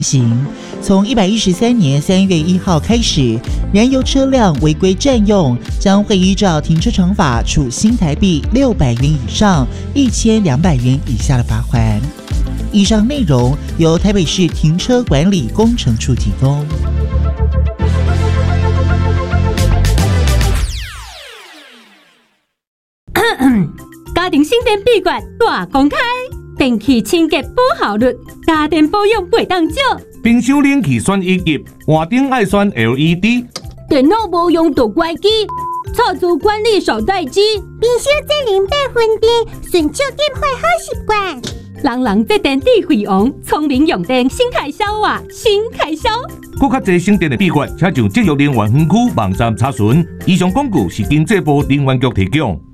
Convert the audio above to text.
行。从113年3月1号开始，燃油车辆违规占用将会依照停车场法处新台币600元以上1200元以下的罚锾。以上内容由台北市停车管理工程处提供。 家庭省电秘诀大公开，电器清洁保效率，家电保养袂当少。 冰箱冷气选1级，换顶爱选 LED。 电脑无用就关机，操作管理少待机。 冰箱节能8分电，顺手点火好习惯。 人这电费费用，聪明用电新开销啊，新开销。 更较侪省电的秘诀，请上节约能源分区网站查询。以上广告是经济部能源局提供。